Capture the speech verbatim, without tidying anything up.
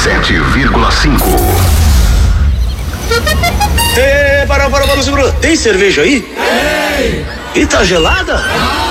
sete vírgula cinco. Ê, para, para, para, segura. Tem cerveja aí? Tem. E tá gelada?